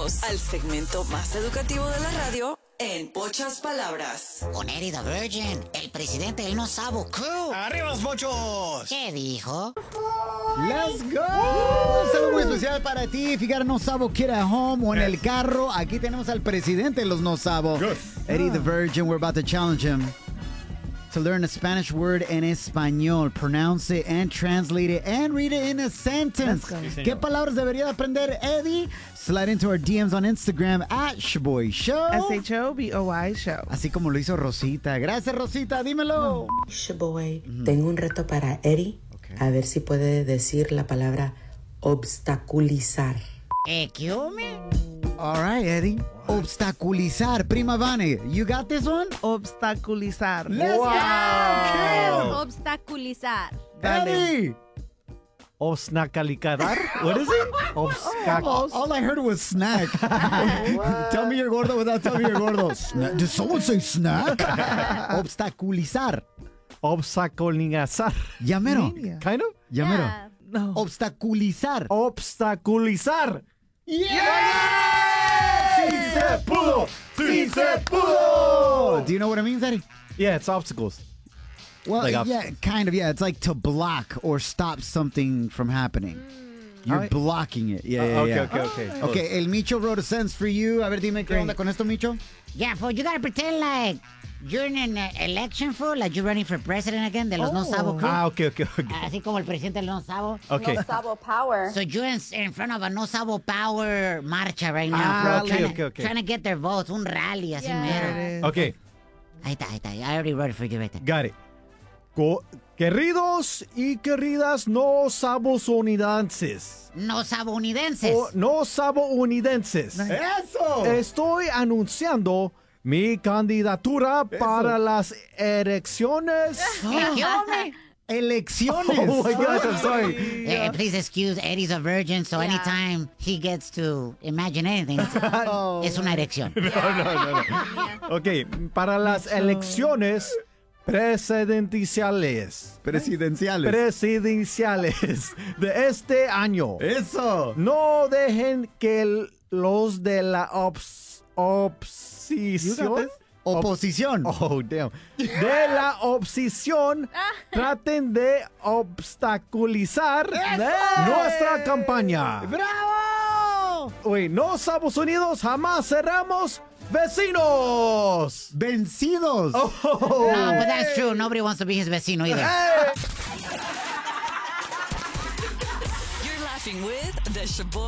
Bienvenidos al segmento más educativo de la radio en pocas palabras. Con Eddie the Virgin, el presidente del No Sabo Crew. ¡Arriba los mochos! ¿Qué dijo? ¡Let's go! Un saludo muy especial para ti, Fíjate No Sabo Kid at Home o en el carro. Aquí tenemos al presidente de los No Sabo, Eddie the Virgin. We're about to challenge him to learn a Spanish word en español, pronounce it and translate it and read it in a sentence. ¿Qué palabras debería aprender Eddie? Slide into our DMs on Instagram at Shoboy Show. SHOBOY Show. Así como lo hizo Rosita. Gracias, Rosita. Dímelo. Shoboy, tengo un reto para Eddie. A ver si puede decir la palabra obstaculizar. ¿Qué hombre? All right, Eddie. Obstaculizar. Prima Vane, you got this one? Obstaculizar. Let's go! Obstaculizar. Eddie! Osnacalicadar? What is it? All I heard was snack. Tell me you're gordo without telling me you're gordo. Did someone say snack? Obstaculizar. Obstaculizar. Ya mero. Kind of? Ya mero. Yeah. No. Obstaculizar. Obstaculizar. ¡Sí se pudo! ¡Sí se pudo! Do you know what it means, Eddie? Yeah, it's obstacles. Well, Like yeah, kind of, yeah. It's like to block or stop something from happening. You're Alright. blocking it. Yeah. Okay. Okay, el Micho wrote a sentence for you. A ver, dime qué onda con esto, Micho. Yeah, fool, you gotta pretend like you're in an election, fool, like you're running for president again, de los No Sabo Crew. Okay. Así como el presidente del No Sabo. Okay. Sabo Power. So you're in front of a No Sabo Power marcha right now, Ah, fool, okay. trying to get their votes, un rally, así Yeah. mero. Okay, Ahí está. I already wrote it for you right there. got it. Queridos y queridas no sabounidenses. No Sabonidenses. No sabounidenses. ¡Eso! Estoy anunciando mi candidatura para las elecciones. ¿Qué hombre? Elecciones. Oh my gosh, I'm sorry. Please excuse, Eddie's a virgin, so anytime he gets to imagine anything, es una erección. Ok, para las elecciones presidenciales de este año. Eso. No dejen que los de la oposición. Oposición. Oh, damn. De la oposición traten de obstaculizar nuestra campaña. ¡Bravo! Uy, no Estados Unidos jamás cerramos vecinos. Vencidos. No, but that's true. Nobody wants to be his vecino either. You're laughing with the Shoboy